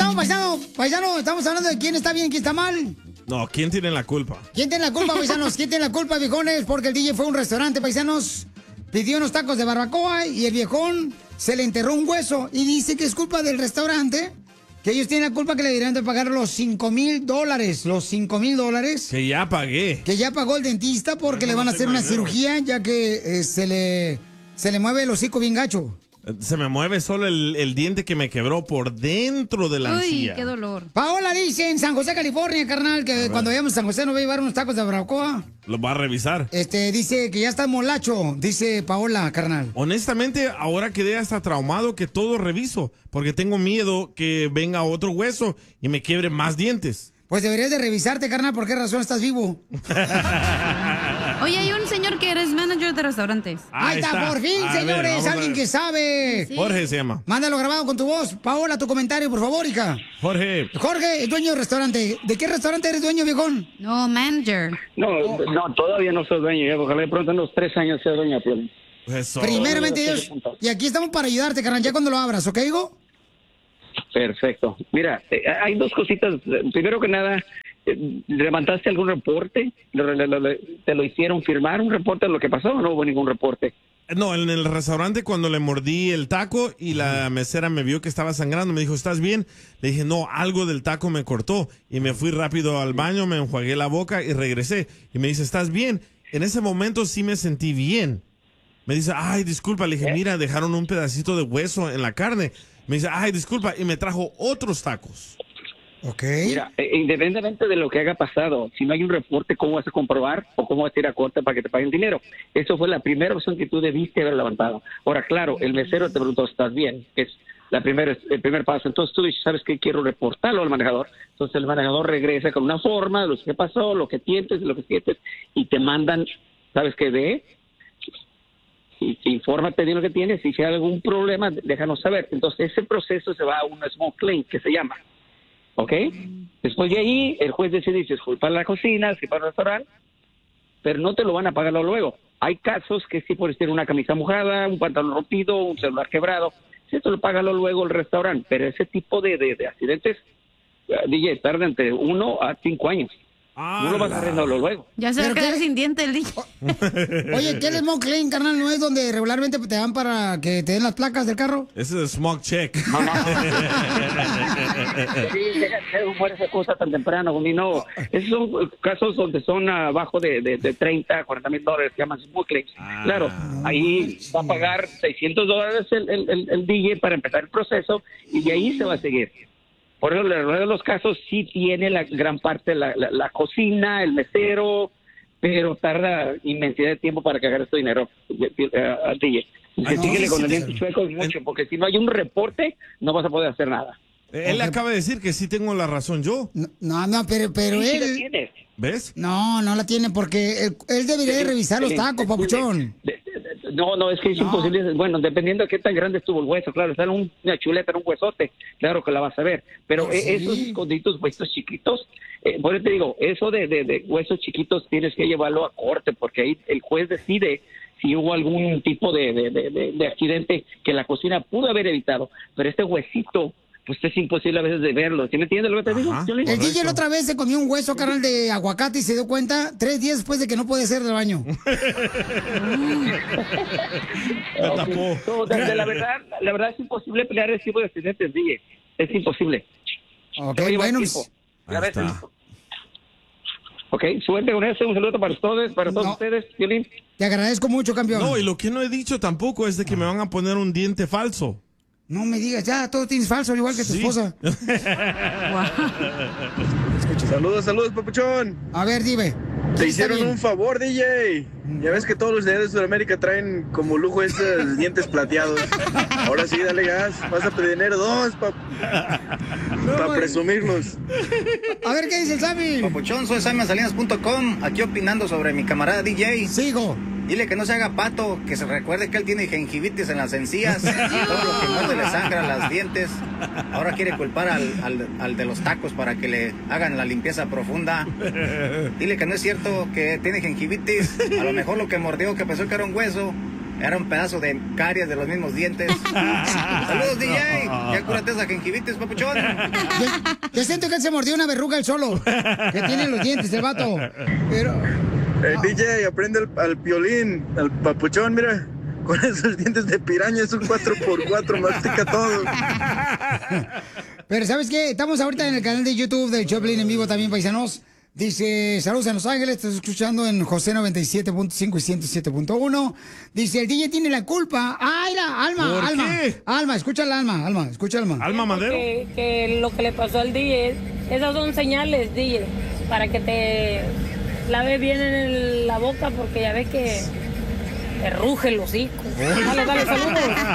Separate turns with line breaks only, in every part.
estamos, paisano, estamos hablando de quién está bien y quién está mal.
No, ¿quién tiene la culpa?
¿Quién tiene la culpa, paisanos? ¿Quién tiene la culpa, viejones? Porque el DJ fue a un restaurante, paisanos, pidió unos tacos de barbacoa y el viejón se le enterró un hueso y dice que es culpa del restaurante, que ellos tienen la culpa, que le deberían de pagar los $5,000. Los $5,000.
Que ya pagué.
Que ya pagó el dentista porque le van a hacer una cirugía, ya que se le mueve el hocico bien gacho.
Se me mueve solo el diente que me quebró por dentro de la encía.
Uy, qué dolor.
Paola dice en San José, California, carnal, que cuando vayamos a San José nos va a llevar unos tacos de barbacoa.
Los va a revisar.
Dice que ya está molacho, dice Paola, carnal.
Honestamente, ahora quedé hasta traumado que todo reviso, porque tengo miedo que venga otro hueso y me quiebre más dientes.
Pues deberías de revisarte, carnal, ¿por qué razón estás vivo?
Oye, hay un señor que eres manager de restaurantes.
Ahí está, por fin, señores, alguien que sabe.
Sí.
Jorge se llama.
Mándalo grabado con tu voz. Paola, tu comentario, por favor, hija.
Jorge,
el dueño del restaurante. ¿De qué restaurante eres dueño, viejón?
No, manager.
No, todavía no soy dueño. Ojalá de pronto en unos 3 años sea dueño.
eso.
Primeramente Dios. Y aquí estamos para ayudarte, carnal, ya cuando lo abras, ¿ok, hijo?
Perfecto. Mira, hay dos cositas. Primero que nada, ¿levantaste algún reporte? ¿Te lo hicieron firmar un reporte de lo que pasó o no hubo ningún reporte?
No, en el restaurante cuando le mordí el taco y la mesera me vio que estaba sangrando, me dijo, ¿estás bien? Le dije, no, algo del taco me cortó. Y me fui rápido al baño, me enjuagué la boca y regresé. Y me dice, ¿estás bien? En ese momento sí me sentí bien. Me dice, ay, disculpa. Le dije, mira, dejaron un pedacito de hueso en la carne. Me dice, ay, disculpa. Y me trajo otros tacos.
Ok.
Mira, independientemente de lo que haya pasado, si no hay un reporte, ¿cómo vas a comprobar o cómo vas a ir a corte para que te paguen dinero? Eso fue la primera opción que tú debiste haber levantado. Ahora, claro, el mesero te preguntó, ¿estás bien? Es el primer paso. Entonces tú dices, ¿sabes qué? Quiero reportarlo al manejador. Entonces el manejador regresa con una forma de lo que pasó, lo que sientes, y te mandan, ¿sabes qué? Infórmate de lo que tienes y si hay algún problema, déjanos saber. Entonces ese proceso se va a un small claim que se llama. ¿Ok? Después de ahí, el juez decide si es culpa de la cocina, si para el restaurante, pero no te lo van a pagar luego. Hay casos que sí puedes tener una camisa mojada, un pantalón rompido, un celular quebrado, si esto lo paga luego el restaurante, pero ese tipo de accidentes, DJ, tarda entre 1 a 5 años. No lo vas a arreglarlo luego.
Ya se va a quedar sin diente el DJ.
Oye, ¿qué es el small claim, carnal? ¿No es donde regularmente te dan para que te den las placas del carro?
Ese es el smog check.
Sí, muere esa cosa tan temprano, no. Esos son casos donde son abajo de 30 a 40 mil dólares, que llaman small claims. Claro, ahí va a pagar $600 el DJ para empezar el proceso y de ahí se va a seguir. Por eso, en los casos sí tiene la gran parte la cocina, el mesero, pero tarda inmensidad de tiempo para que haga este dinero al DJ. Síguele con el diente chueco mucho, porque si no hay un reporte, no vas a poder hacer nada.
Él acaba de decir que sí tengo la razón yo.
No, pero
Sí,
él...
la tienes.
¿Ves?
No la tiene porque él debería de revisar los tacos, papuchón.
No, es que es imposible. Bueno, dependiendo de qué tan grande estuvo el hueso, claro, está en una chuleta, en un huesote, claro que la vas a ver. Pero esos escondiditos, huesos chiquitos, por eso te digo, eso de huesos chiquitos tienes que llevarlo a corte, porque ahí el juez decide si hubo algún tipo de accidente que la cocina pudo haber evitado. Pero este huesito, pues es imposible a veces de verlo. ¿Sí me entiendes lo que te digo?
El DJ la otra vez se comió un hueso, carnal, de aguacate y se dio cuenta 3 días después de que no puede hacer del baño.
La verdad es imposible pelear ese tipo de accidentes, DJ. Es imposible.
Ok, bueno.
Ok, suerte con eso. Un saludo para todos ustedes, Violín.
Te agradezco mucho, campeón.
No, y lo que no he dicho tampoco es de que me van a poner un diente falso.
No me digas, ya, todo tienes falso, igual que tu esposa.
Saludos, papuchón.
A ver, dime.
Te hicieron un favor, DJ. Ya ves que todos los de Sudamérica traen como lujo esos dientes plateados. Ahora sí, dale gas. Vas a pedir dinero 2 para presumirlos.
A ver, ¿qué dice el Sammy?
Papuchón, soy SammySalinas.com. Aquí opinando sobre mi camarada DJ.
Sigo.
Dile que no se haga pato, que se recuerde que él tiene gingivitis en las encías. Todo lo que muerde le sangra las dientes. Ahora quiere culpar al de los tacos para que le hagan la limpieza profunda. Dile que no es cierto que tiene gingivitis. A lo mejor lo que mordió, que pensó que era un hueso, Era un pedazo de caries de los mismos dientes. Saludos, DJ. Ya cúrate esa gingivitis, papuchón.
Yo siento que él se mordió una verruga él solo. Que tiene los dientes, el vato. Pero...
DJ, aprende al piolín, al papuchón, mira. Con esos dientes de piraña es un 4x4, mastica todo.
Pero ¿sabes qué? Estamos ahorita en el canal de YouTube del Choplin en vivo también, paisanos. Dice, saludos en Los Ángeles, estás escuchando en José 97.5 y 107.1. Dice, el DJ tiene la culpa. Ah, mira, Alma, escucha al Alma.
Alma Madero.
Que lo que le pasó al DJ, esas son señales, DJ, para que te lave bien en la boca, porque ya ves que te ruge el hocico. Dale, saludos.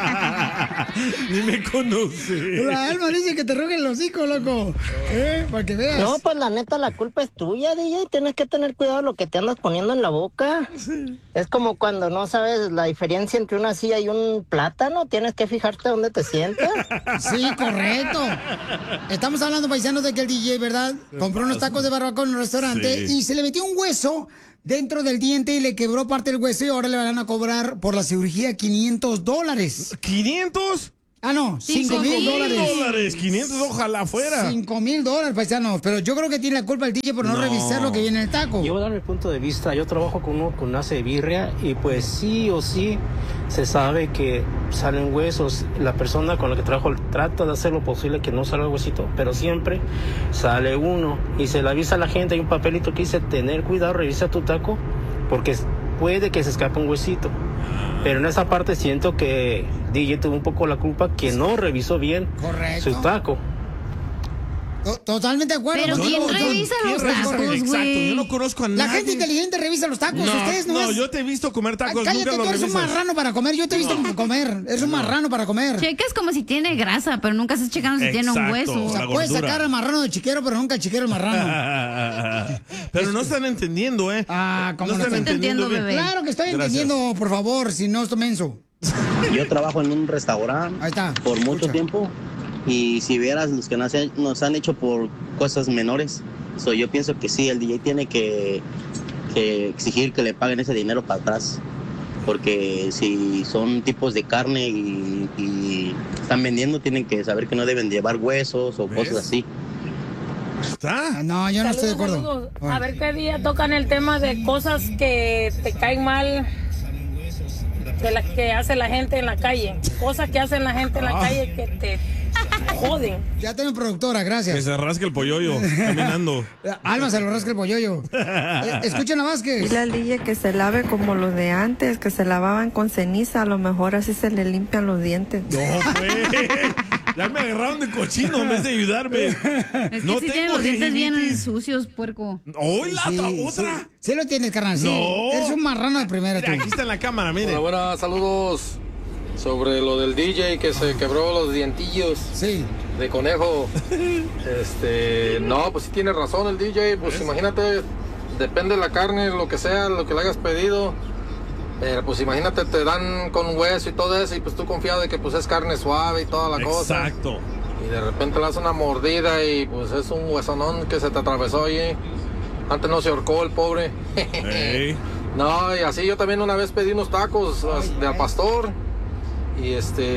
Ni me conoce.
La Alma dice que te ruge el hocico, loco. Para que veas.
No, pues la neta, la culpa es tuya, DJ. Tienes que tener cuidado de lo que te andas poniendo en la boca. Sí. Es como cuando no sabes la diferencia entre una silla y un plátano. Tienes que fijarte dónde te sientas.
Sí, correcto. Estamos hablando, paisanos, de que el DJ, ¿verdad? Compró unos tacos de barbacoa en un restaurante y se le metió un hueso dentro del diente y le quebró parte del hueso y ahora le van a cobrar por la cirugía $500.
¿500?
Ah, no, $5,000.
500, ojalá fuera.
$5,000, paisanos. Pero yo creo que tiene la culpa el DJ por no revisar lo que viene en el taco.
Yo voy a dar mi punto de vista. Yo trabajo con uno con nace de birria y pues sí o sí se sabe que salen huesos. La persona con la que trabajo trata de hacer lo posible que no salga huesito, pero siempre sale uno y se le avisa a la gente. Hay un papelito que dice tener cuidado, revisa tu taco porque puede que se escape un huesito. Pero en esa parte siento que DJ tuvo un poco la culpa que no revisó bien su taco.
Totalmente de acuerdo.
Pero ¿quién revisa los tacos, güey?
Exacto, yo no conozco a nadie.
La gente inteligente revisa los tacos. Ustedes
no, yo te he visto comer tacos.
Cállate,
nunca
tú eres un marrano para comer. Yo te he visto comer. Eres un marrano para comer.
Checas como si tiene grasa, pero nunca estás checando si tiene un hueso.
O sea, puedes sacar al marrano de chiquero, pero nunca el chiquero al marrano.
Pero no están entendiendo, ¿eh?
¿Cómo
no están entendiendo, bebé?
Claro que estoy entendiendo, por favor, si no estoy menso.
Yo trabajo en un restaurante por mucho tiempo. Y si vieras los que nos han hecho por cosas menores, yo pienso que sí, el DJ tiene que exigir que le paguen ese dinero para atrás. Porque si son tipos de carne y están vendiendo, tienen que saber que no deben llevar huesos o cosas así.
No, yo no estoy de acuerdo.
Saludos. A ver qué día tocan el tema de cosas que te caen mal, de las que hace la gente en la calle. Cosas que hace la gente en la calle que te joden.
Ya tengo productora, gracias.
Que se rasque el polloyo caminando.
Alma se lo rasca el polloyo. Escuchen a Vázquez.
Dile al DJ que se lave como los de antes, que se lavaban con ceniza. A lo mejor así se le limpian los dientes.
No, pues. Ya me agarraron de cochino en vez de ayudarme.
Es que no si tienen los dientes bien sucios, puerco.
¡Hoy la otra!
Sí lo tienes, carnal. Sí.
No.
Eres un marrano de primera.
Mira, aquí está en la cámara, mire.
Hola, buenas, saludos. Sobre lo del DJ que se quebró los dientillos de conejo. No, pues sí tiene razón el DJ. Pues imagínate, depende de la carne, lo que sea, lo que le hayas pedido. Pero pues imagínate, te dan con hueso y todo eso, y pues tú confiado de que pues es carne suave y toda la cosa.
Exacto.
Y de repente le das una mordida y pues es un huesonón que se te atravesó ahí. Antes no se ahorcó el pobre.
Hey.
No, y así yo también una vez pedí unos tacos de al pastor. Y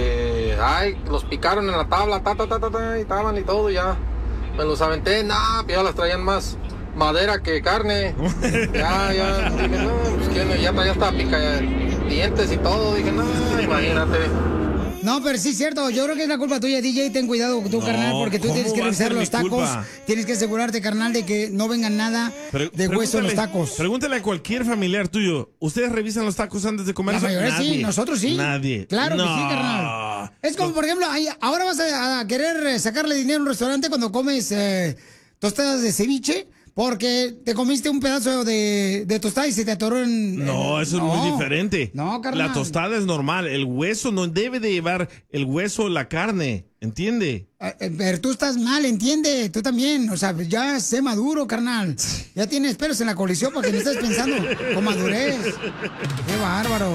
los picaron en la tabla, y estaban y todo, ya. Me los aventé, ya las traían más madera que carne. Ya, dije, no, pues que ya hasta pica dientes y todo. Dije, no, imagínate.
No, pero sí es cierto, yo creo que es la culpa tuya, DJ, ten cuidado tú, carnal, porque tú tienes que revisar los tacos, tienes que asegurarte, carnal, de que no venga nada de hueso en los tacos.
Pregúntale a cualquier familiar tuyo, ¿ustedes revisan los tacos antes de comer?
La mayoría sí, nosotros sí.
Nadie.
Claro que sí, carnal. Es como, por ejemplo, ahora vas a querer sacarle dinero a un restaurante cuando comes tostadas de ceviche. Porque te comiste un pedazo de tostada y se te atoró en...
No, eso es muy diferente.
No, carnal.
La tostada es normal. El hueso no debe de llevar el hueso la carne. ¿Entiende?
Pero tú estás mal, ¿entiende? Tú también. O sea, ya sé maduro, carnal. Ya tienes pelos en la colisión para que me estés pensando con madurez. ¡Qué bárbaro!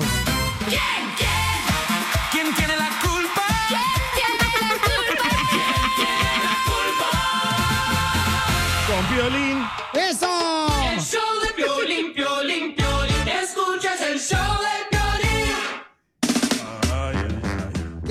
¿Quién tiene la culpa?
Con Piolín.
¡Eso!
El show de Piolín, Piolín, Piolín. Escuchas el show de Piolín.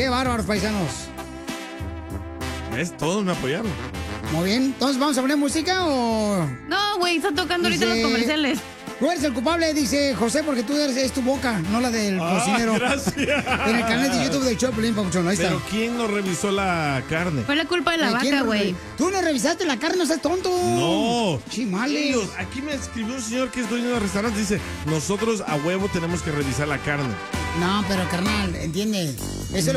Qué bárbaros, paisanos.
¿Ves? Todos me apoyaron.
Muy bien. Entonces, ¿vamos a poner música o...?
No, güey, están tocando ahorita los comerciales.
Tú eres el culpable, dice José, porque tú es tu boca, no la del cocinero.
Gracias.
En el canal de YouTube de Choplin, papuchón, ahí está.
Pero ¿quién no revisó la carne?
Fue la culpa de la vaca, güey.
Tú no revisaste la carne, no seas tonto.
No.
Chimales.
Ellos, aquí me escribió un señor que es dueño de restaurante, dice, nosotros a huevo tenemos que revisar la carne.
No, pero carnal, entiende. Eso